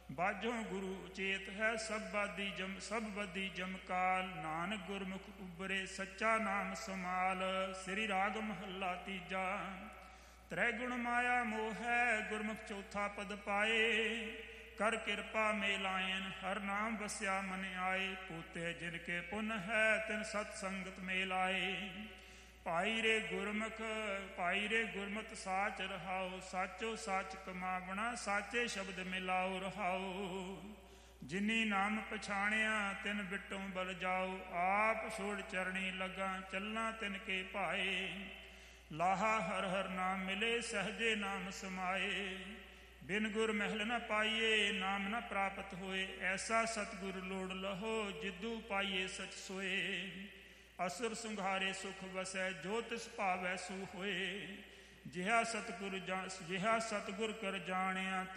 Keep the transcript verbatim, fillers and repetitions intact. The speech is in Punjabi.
ਬਾਝੋਂ ਗੁਰੂ ਉਚੇਤ ਹੈ, ਸਭ ਬਾਦੀ ਜਮ ਸਭ ਬਦੀ ਜਮਕਾਲ। ਨਾਨਕ ਗੁਰਮੁਖ ਉਬਰੇ ਸੱਚਾ ਨਾਮ ਸਮਾਲ। ਸ੍ਰੀ ਰਾਗ ਮਹੱਲਾ ਤੀਜਾ। ਤ੍ਰੈ ਗੁਣ ਮਾਇਆ ਮੋਹ ਹੈ, ਗੁਰਮੁਖ ਚੌਥਾ ਪਦ ਪਾਏ। ਕਰ ਕਿਰਪਾ ਮੇਲਾਇਨ, ਹਰ ਨਾਮ ਵਸਿਆ ਮਨ ਆਏ। ਪੂਤੇ ਜਿਨ ਕੇ ਪੁੰਨ ਹੈ, ਤਿਨ ਸਤ ਸੰਗਤ ਮੇਲਾਏ। ਭਾਈ ਰੇ ਗੁਰਮੁਖ ਭਾਈ ਰੇ ਗੁਰਮਤਿ ਸਾਚ ਰਹਾਉ। ਸਾਚੋ ਸਾਚ ਕਮਾਵਣਾ, ਸਾਚੇ ਸ਼ਬਦ ਮਿਲਾਉ ਰਹਾਉ। ਜਿਨੀ ਨਾਮ ਪਛਾਣਿਆ, ਤਿਨ ਬਿਟੋਂ ਬਲ ਜਾਉ। ਆਪ ਛੋੜ ਚਰਣੀ ਲਗਾ, ਚੱਲਾਂ ਤਿਨ ਕੇ ਭਾਏ। ਲਾਹਾ ਹਰ ਹਰ ਨਾਮ ਮਿਲੇ, ਸਹਜੇ ਨਾਮ ਸਮਾਏ। ਬਿਨ ਗੁਰ ਮਹਿਲ ਨ ਪਾਈਏ, ਨਾਮ ਨ ਪ੍ਰਾਪਤ ਹੋਏ। ਐਸਾ ਸਤਿਗੁਰ ਲੋੜ ਲਹੋ, ਜਿਦੂ ਪਾਈਏ ਸਚ ਸੋਏ। ਅਸੁਰ ਸੰਘਾਰੇ ਸੁਖ ਵਸੈ, ਜੋ ਤਿਸ ਭਾਵੈ ਸੋ ਹੋਏ। ਜਿਹਾ ਸਤਿਗੁਰ ਜਾ ਜਿਹਾ ਸਤਿਗੁਰ ਕਰ ਜਾਣਿਆ,